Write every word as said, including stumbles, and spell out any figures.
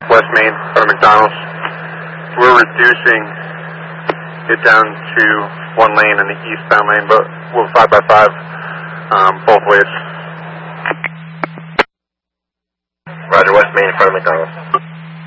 West Main, front of McDonald's. We're reducing it down to one lane in the eastbound lane, but we're five by five um, both ways. Roger, West Main, in front of McDonald's.